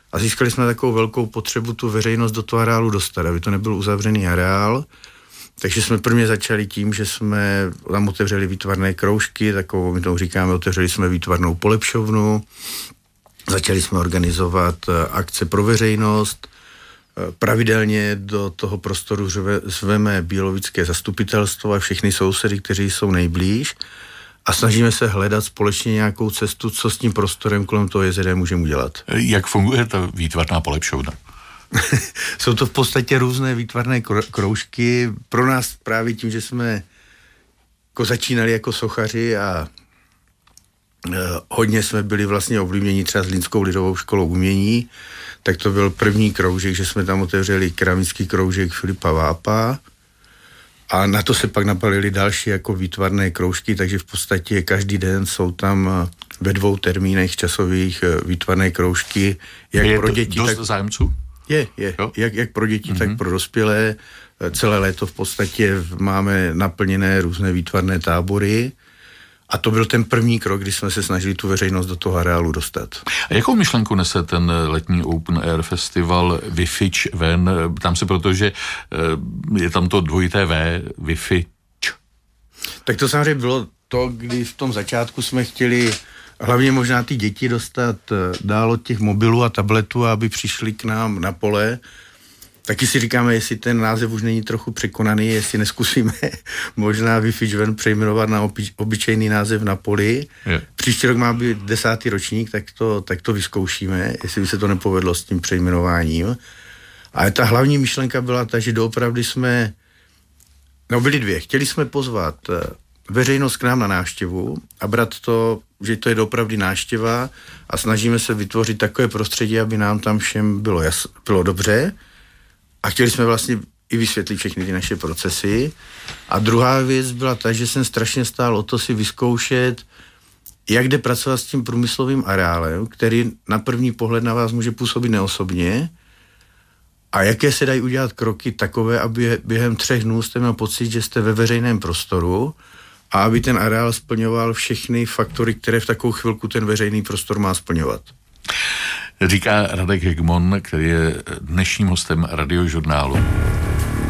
A získali jsme takovou velkou potřebu tu veřejnost do toho areálu dostat, aby to nebyl uzavřený areál. Takže jsme prvně začali tím, že jsme tam otevřeli výtvarné kroužky, takovou, my tomu říkáme, otevřeli jsme výtvarnou polepšovnu, začali jsme organizovat akce pro veřejnost, pravidelně do toho prostoru zveme biologické zastupitelstvo a všechny sousedy, kteří jsou nejblíž a snažíme se hledat společně nějakou cestu, co s tím prostorem kolem toho jezera můžeme udělat. Jak funguje ta výtvarná polepšovna? Jsou to v podstatě různé výtvarné kroužky. Pro nás právě tím, že jsme začínali jako sochaři a hodně jsme byli vlastně ovlivněni třeba Zlínskou lidovou školou umění, tak to byl první kroužek, že jsme tam otevřeli keramický kroužek Filipa Vápa a na to se pak napalili další jako výtvarné kroužky, takže v podstatě každý den jsou tam ve 2 termínech časových výtvarné kroužky, jak pro děti, dost zájemců? Je. Jak pro děti, tak pro dospělé. Celé léto v podstatě máme naplněné různé výtvarné tábory. A to byl ten první krok, kdy jsme se snažili tu veřejnost do toho areálu dostat. A jakou myšlenku nese ten letní Open Air Festival Wi-Fi ven? Tam se protože je tam to dvojité V, Wi-Fi. Tak to samozřejmě bylo to, kdy v tom začátku jsme chtěli hlavně možná ty děti dostat dál od těch mobilů a tabletů, aby přišli k nám na pole. Taky si říkáme, jestli ten název už není trochu překonaný, jestli neskusíme možná Wi-Fi ven přejmenovat na obyčejný název na poli. Je. Příští rok má být 10. ročník, tak to vyzkoušíme, jestli by se to nepovedlo s tím přejmenováním. Ale ta hlavní myšlenka byla ta, že doopravdy jsme, byly 2. Chtěli jsme pozvat veřejnost k nám na návštěvu a brát to, že to je doopravdy návštěva a snažíme se vytvořit takové prostředí, aby nám tam všem bylo dobře. A chtěli jsme vlastně i vysvětlit všechny ty naše procesy. A druhá věc byla ta, že jsem strašně stál o to si vyzkoušet, jak jde pracovat s tím průmyslovým areálem, který na první pohled na vás může působit neosobně a jaké se dají udělat kroky takové, aby během 3 dnů jste měl pocit, že jste ve veřejném prostoru a aby ten areál splňoval všechny faktory, které v takovou chvilku ten veřejný prostor má splňovat. Říká Radek Hegmon, který je dnešním hostem Radiožurnálu.